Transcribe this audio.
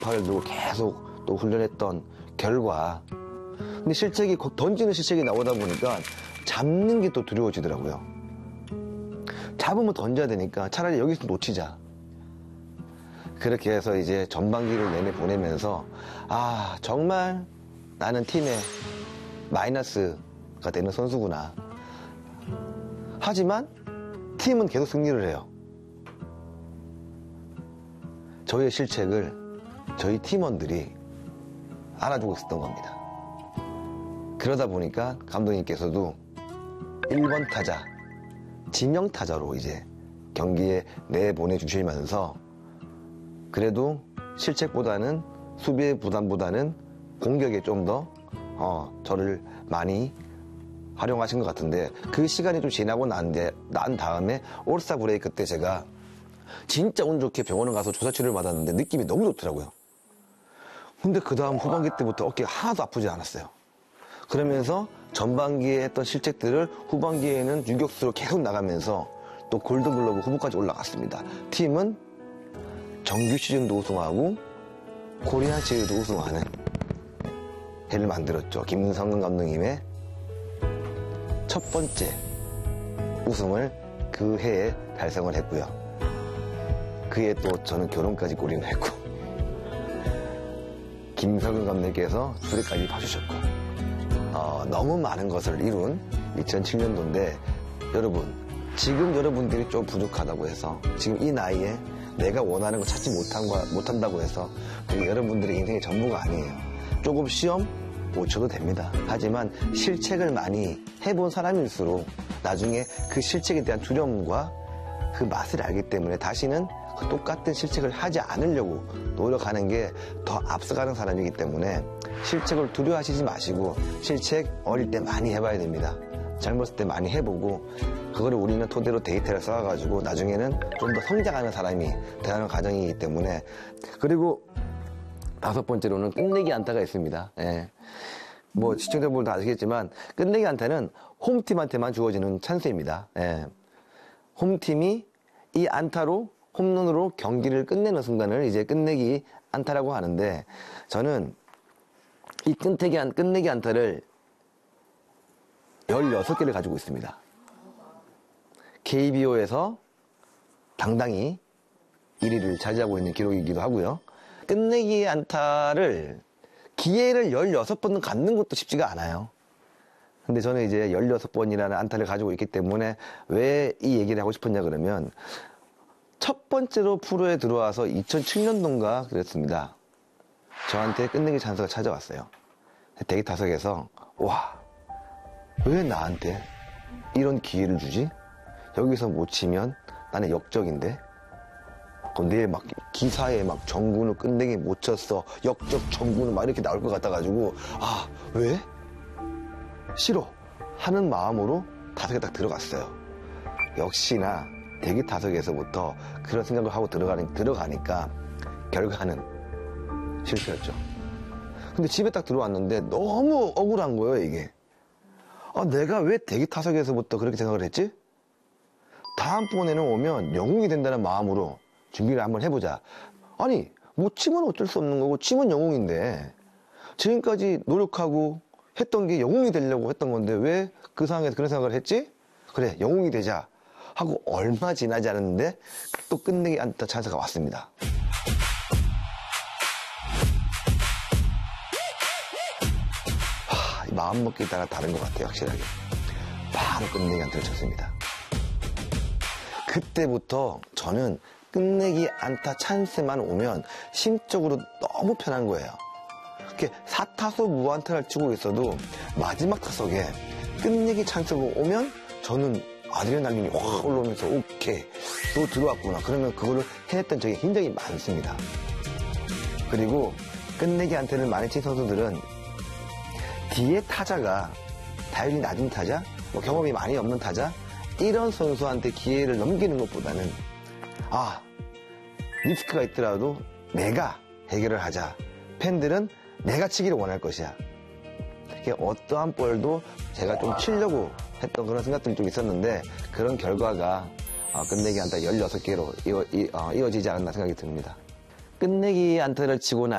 발을 두고 계속 또 훈련했던 결과, 근데 실책이 던지는 실책이 나오다 보니까 잡는 게 또 두려워지더라고요. 잡으면 던져야 되니까 차라리 여기서 놓치자. 그렇게 해서 이제 전반기를 내내 보내면서 아, 정말 나는 팀에 마이너스가 되는 선수구나. 하지만 팀은 계속 승리를 해요. 저희의 실책을 저희 팀원들이 알아주고 있었던 겁니다. 그러다 보니까 감독님께서도 1번 타자, 지명 타자로 이제 경기에 내보내주시면서 그래도 실책보다는 수비의 부담보다는 공격에 좀 더 저를 많이 활용하신 것 같은데, 그 시간이 좀 지나고 난 다음에 올스타 브레이크 때 제가 진짜 운 좋게 병원에 가서 조사 치료를 받았는데 느낌이 너무 좋더라고요. 근데 그 다음 후반기 때부터 어깨가 하나도 아프지 않았어요. 그러면서 전반기에 했던 실책들을 후반기에는 유격수로 계속 나가면서 또 골드글러브 후보까지 올라갔습니다. 팀은 정규 시즌도 우승하고 코리안 시리즈도 우승하는 해를 만들었죠. 김성근 감독님의 첫 번째 우승을 그 해에 달성을 했고요. 그 해에 또 저는 결혼까지 골인을 했고, 김성근 감독님께서 수리까지 봐주셨고, 너무 많은 것을 이룬 2007년도인데 여러분, 지금 여러분들이 좀 부족하다고 해서 지금 이 나이에 내가 원하는 거 찾지 못한다고 해서 그게 여러분들의 인생의 전부가 아니에요. 조금 시험 못 쳐도 됩니다. 하지만 실책을 많이 해본 사람일수록 나중에 그 실책에 대한 두려움과 그 맛을 알기 때문에 다시는 그 똑같은 실책을 하지 않으려고 노력하는 게 더 앞서가는 사람이기 때문에 실책을 두려워하시지 마시고 실책 어릴 때 많이 해봐야 됩니다. 젊었을 때 많이 해보고 그거를 우리는 토대로 데이터를 쌓아가지고 나중에는 좀 더 성장하는 사람이 되는 과정이기 때문에. 그리고 다섯 번째로는 끝내기 안타가 있습니다. 예. 뭐 시청자분들 다 아시겠지만 끝내기 안타는 홈팀한테만 주어지는 찬스입니다. 예. 홈팀이 이 안타로 홈런으로 경기를 끝내는 순간을 이제 끝내기 안타라고 하는데, 저는 이 끝내기 안타를 16개를 가지고 있습니다. KBO에서 당당히 1위를 차지하고 있는 기록이기도 하고요. 끝내기 안타를 기회를 16번은 갖는 것도 쉽지가 않아요. 근데 저는 이제 16번이라는 안타를 가지고 있기 때문에 왜 이 얘기를 하고 싶었냐 그러면, 첫 번째로 프로에 들어와서 2007년도인가 그랬습니다. 저한테 끝내기 찬스가 찾아왔어요. 대기 타석에서 와, 왜 나한테 이런 기회를 주지? 여기서 못 치면 나는 역적인데, 내일 막 기사에 막 정근우 끝내기 못 쳤어, 역적 정근우 막 이렇게 나올 것 같아가지고, 아, 왜? 싫어 하는 마음으로 타석에 딱 들어갔어요. 역시나 대기 타석에서부터 그런 생각을 하고 들어가니까 결과는 실패였죠. 근데 집에 딱 들어왔는데 너무 억울한 거예요, 이게. 아, 내가 왜 대기 타석에서부터 그렇게 생각을 했지? 다음번에는 오면 영웅이 된다는 마음으로 준비를 한번 해보자. 아니, 못 치면 어쩔 수 없는 거고, 치면 영웅인데, 지금까지 노력하고 했던 게 영웅이 되려고 했던 건데, 왜 그 상황에서 그런 생각을 했지? 그래, 영웅이 되자 하고 얼마 지나지 않았는데, 또 끝내기 안타 찬스가 왔습니다. 마음먹기에 따라 다른 것 같아요, 확실하게. 바로 끝내기 안타를 쳤습니다. 그때부터 저는 끝내기 안타 찬스만 오면 심적으로 너무 편한 거예요. 이렇게 4타수 무안타를 치고 있어도 마지막 타석에 끝내기 찬스가 오면 저는 아드레날린이 확 올라오면서 오케이, 또 들어왔구나. 그러면 그거를 해냈던 적이 굉장히 많습니다. 그리고 끝내기 안타를 많이 친 선수들은 뒤에 타자가 타율이 낮은 타자, 뭐 경험이 많이 없는 타자, 이런 선수한테 기회를 넘기는 것보다는 리스크가 있더라도 내가 해결을 하자. 팬들은 내가 치기를 원할 것이야. 어떠한 볼도 제가 좀 치려고 했던 그런 생각들이 좀 있었는데, 그런 결과가 끝내기 안타 16개로 이어지지 않았나 생각이 듭니다. 끝내기 안타를 치고